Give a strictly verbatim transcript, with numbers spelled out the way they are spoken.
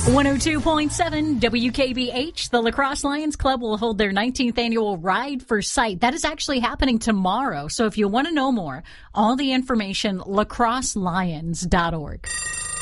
one oh two point seven W K B H, the La Crosse Lions Club will hold their nineteenth annual Ride for Sight. That is actually happening tomorrow. So if you want to know more, all the information, la crosse lions dot org.